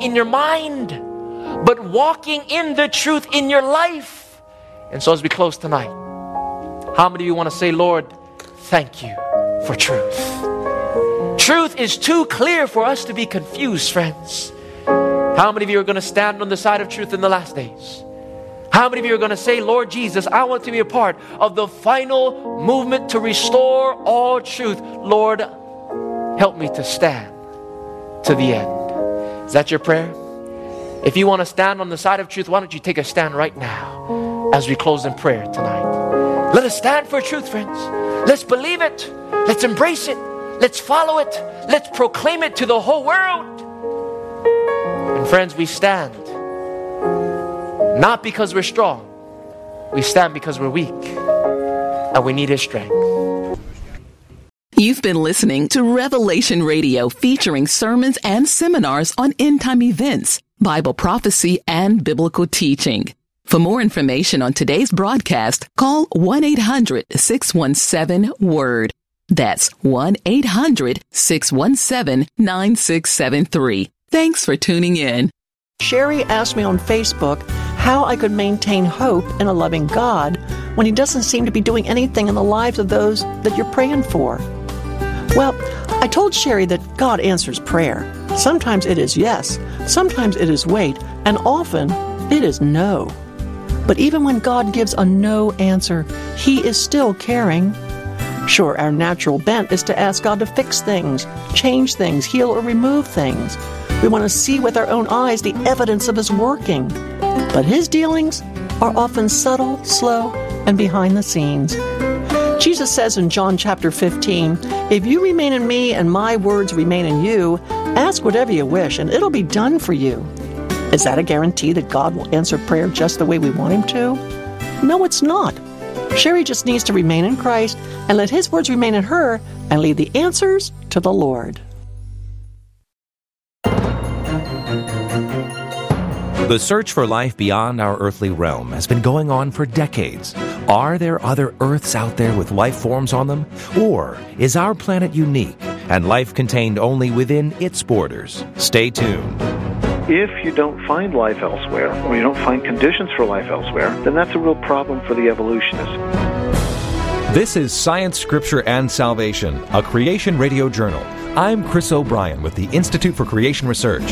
in your mind, but walking in the truth in your life. And so as we close tonight, how many of you want to say, Lord, thank you for truth? Truth is too clear for us to be confused, friends. How many of you are going to stand on the side of truth in the last days? How many of you are going to say, Lord Jesus, I want to be a part of the final movement to restore all truth. Lord, help me to stand to the end. Is that your prayer? If you want to stand on the side of truth, why don't you take a stand right now as we close in prayer tonight? Let us stand for truth, friends. Let's believe it. Let's embrace it. Let's follow it. Let's proclaim it to the whole world. And friends, we stand not because we're strong. We stand because we're weak and we need His strength. You've been listening to Revelation Radio, featuring sermons and seminars on end-time events, Bible prophecy, and biblical teaching. For more information on today's broadcast, call 1-800-617-WORD. That's 1-800-617-9673. Thanks for tuning in. Sherry asked me on Facebook how I could maintain hope in a loving God when He doesn't seem to be doing anything in the lives of those that you're praying for. Well, I told Sherry that God answers prayer. Sometimes it is yes, sometimes it is wait, and often it is no. But even when God gives a no answer, He is still caring. Sure, our natural bent is to ask God to fix things, change things, heal or remove things. We want to see with our own eyes the evidence of His working. But His dealings are often subtle, slow, and behind the scenes. Jesus says in John chapter 15, "If you remain in me and my words remain in you, ask whatever you wish and it'll be done for you." Is that a guarantee that God will answer prayer just the way we want Him to? No, it's not. Sherry just needs to remain in Christ and let His words remain in her and leave the answers to the Lord. The search for life beyond our earthly realm has been going on for decades. Are there other Earths out there with life forms on them? Or is our planet unique and life contained only within its borders? Stay tuned. If you don't find life elsewhere, or you don't find conditions for life elsewhere, then that's a real problem for the evolutionists. This is Science, Scripture, and Salvation, a Creation Radio journal. I'm Chris O'Brien with the Institute for Creation Research.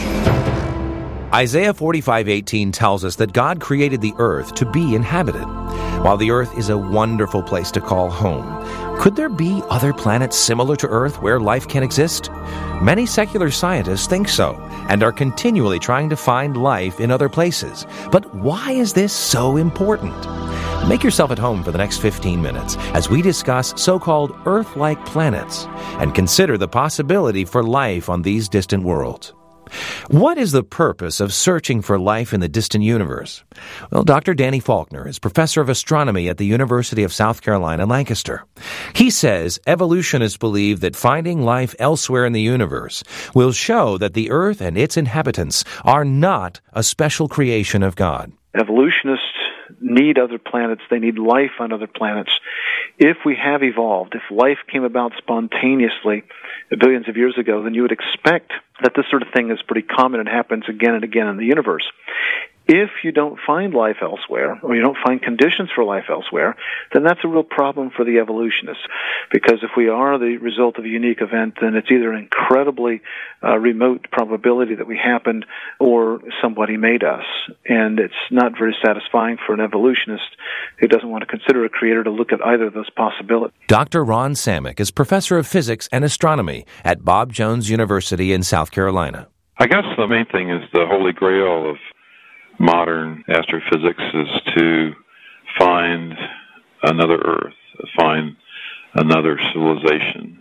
Isaiah 45:18 tells us that God created the earth to be inhabited. While the earth is a wonderful place to call home, could there be other planets similar to Earth where life can exist? Many secular scientists think so and are continually trying to find life in other places. But why is this so important? Make yourself at home for the next 15 minutes as we discuss so-called Earth-like planets and consider the possibility for life on these distant worlds. What is the purpose of searching for life in the distant universe? Well, Dr. Danny Faulkner is professor of astronomy at the University of South Carolina, Lancaster. He says evolutionists believe that finding life elsewhere in the universe will show that the Earth and its inhabitants are not a special creation of God. Evolutionists need other planets. They need life on other planets. If we have evolved, if life came about spontaneously billions of years ago, then you would expect that this sort of thing is pretty common and happens again and again in the universe. If you don't find life elsewhere, or you don't find conditions for life elsewhere, then that's a real problem for the evolutionists. Because if we are the result of a unique event, then it's either an incredibly remote probability that we happened, or somebody made us. And it's not very satisfying for an evolutionist who doesn't want to consider a creator to look at either of those possibilities. Dr. Ron Samick is professor of physics and astronomy at Bob Jones University in South Carolina. I guess the main thing is the holy grail of modern astrophysics is to find another Earth, find another civilization,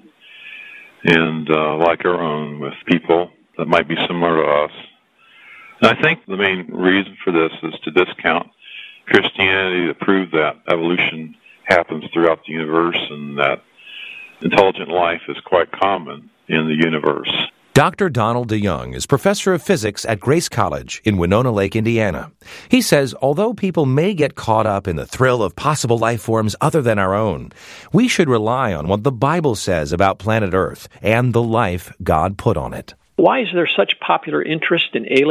and like our own, with people that might be similar to us. And I think the main reason for this is to discount Christianity, to prove that evolution happens throughout the universe and that intelligent life is quite common in the universe. Dr. Donald DeYoung is professor of physics at Grace College in Winona Lake, Indiana. He says although people may get caught up in the thrill of possible life forms other than our own, we should rely on what the Bible says about planet Earth and the life God put on it. Why is there such popular interest in alien